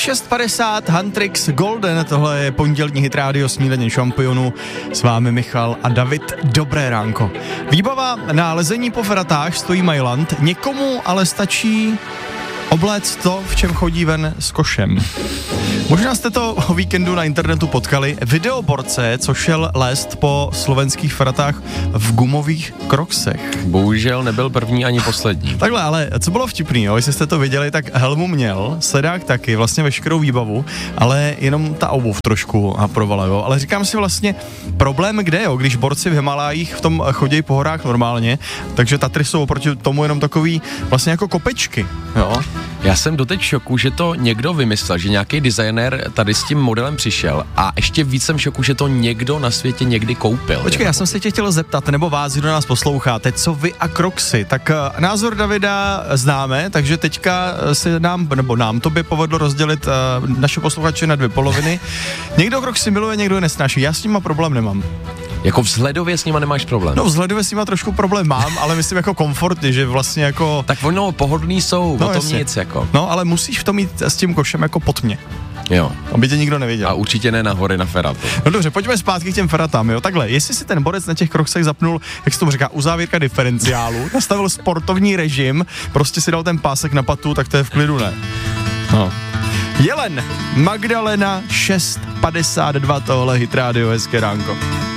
6:50, Huntrix Golden, tohle je pondělní hit rádio Snídaně šampionů, s vámi Michal a David, dobré ránko. Výbava na lezení po feratách stojí Mailand, někomu ale stačí obléct to, v čem chodí ven s košem. Možná jste to o víkendu na internetu potkali. Videoborce, co šel lézt po slovenských feratách v gumových kroksech. Bohužel nebyl první ani poslední. Takhle, ale co bylo vtipný, jo? Jestli jste to viděli, tak helmu měl, sledák taky, vlastně veškerou výbavu, ale jenom ta obuv trošku a provala, jo? Ale říkám si vlastně, problém kde, jo? Když borci v Himalájích v tom chodí po horách normálně, takže Tatry jsou oproti tomu jenom takový vlastně jako kopečky, jo? Já jsem doteď v šoku, že to někdo vymyslel, že nějaký designér tady s tím modelem přišel a ještě víc jsem v šoku, že to někdo na světě někdy koupil. Počkej, já jsem se tě chtěl zeptat, nebo vás, kdo nás posloucháte, co vy a Crocsy, tak názor Davida známe, takže teďka se nám tobě povedlo rozdělit naše posluchače na dvě poloviny. Někdo Crocsy miluje, někdo je nesnáší, já s nima problém nemám. Jako vzhledově s nima nemáš problém? No vzhledově s nima trošku problém mám, ale myslím jako komfortně, že vlastně jako... Tak ono pohodlný jsou, no, o tom nic jako. No ale musíš v tom jít s tím košem jako pod mě. Jo. Aby tě nikdo neviděl. A určitě ne na hory na feratu. No dobře, pojďme zpátky k těm feratám, jo. Takhle, jestli si ten borec na těch Crocsech zapnul, jak se tomu říká, uzávěrka diferenciálu, nastavil sportovní režim, prostě si dal ten pásek na patu, tak to je v klidu, ne? No. Jelen, Magdalena, 6:52, tohle hit rádio, hezké ránko.